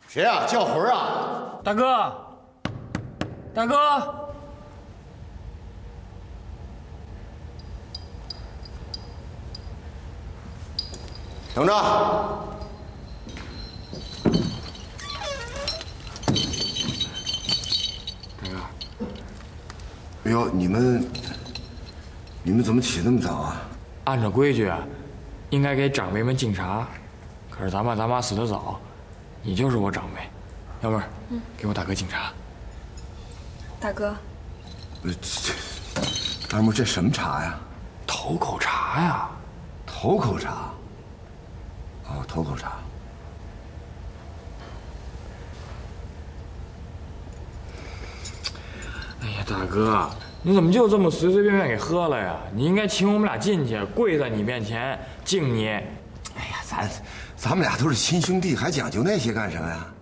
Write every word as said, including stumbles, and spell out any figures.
谁呀、啊？叫魂儿啊！ 大哥，大哥， 等着。 大哥， 哎呦，你们，你们怎么起那么早啊？ 按照规矩，应该给长辈们敬茶，可是咱爸咱妈死得早，你就是我长辈，要不然，嗯，给我大哥敬茶。 大哥， 呃，这，大木这什么茶呀？ 头口茶呀。 头口茶。哦，头口茶。 哎呀，大哥，你怎么就这么随随便便给喝了呀？你应该请我们俩进去，跪在你面前敬你。 哎呀，咱咱们俩都是亲兄弟，还讲究那些干什么呀？